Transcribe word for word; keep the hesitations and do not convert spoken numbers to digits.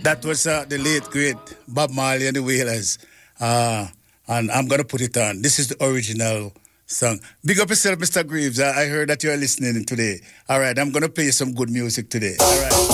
That was uh, the late, great Bob Marley and the Wailers. Uh, and I'm going to put it on. This is the original song. Big up yourself, Mister Greaves. I, I heard that you're listening today. All right, I'm going to play you some good music today. All right.